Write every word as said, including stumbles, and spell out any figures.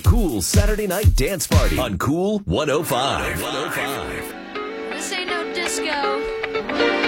Cool Saturday Night Dance Party on Cool one oh five. This ain't no disco.